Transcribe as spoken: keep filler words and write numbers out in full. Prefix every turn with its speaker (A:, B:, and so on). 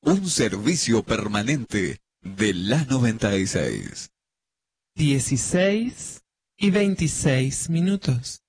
A: Un servicio permanente de la noventa y seis.
B: dieciséis y veintiséis minutos.